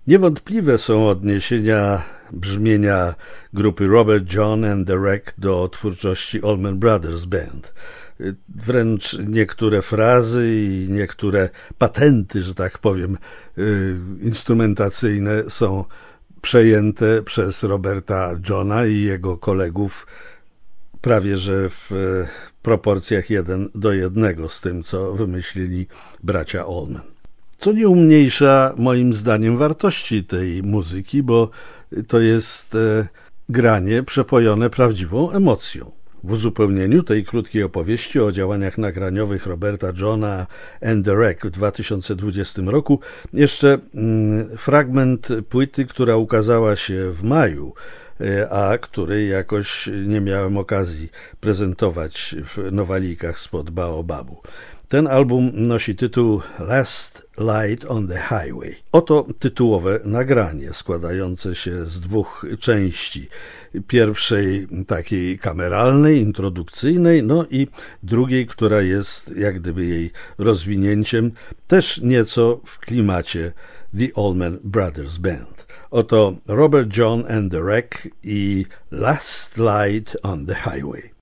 Niewątpliwe są odniesienia brzmienia grupy Robert John and the Wreck do twórczości Allman Brothers Band. Wręcz niektóre frazy i niektóre patenty, że tak powiem, instrumentacyjne są przejęte przez Roberta Johna i jego kolegów prawie że w proporcjach 1:1 z tym, co wymyślili bracia Allman. Co nie umniejsza moim zdaniem wartości tej muzyki, bo to jest granie przepojone prawdziwą emocją. W uzupełnieniu tej krótkiej opowieści o działaniach nagraniowych Roberta Johna and the Wreck w 2020 roku jeszcze fragment płyty, która ukazała się w maju, a której jakoś nie miałem okazji prezentować w nowalikach spod Baobabu. Ten album nosi tytuł Last Light on the Highway. Oto tytułowe nagranie składające się z dwóch części. Pierwszej takiej kameralnej, introdukcyjnej, no i drugiej, która jest jak gdyby jej rozwinięciem, też nieco w klimacie The Allman Brothers Band. Oto Robert John and the Wreck i Last Light on the Highway.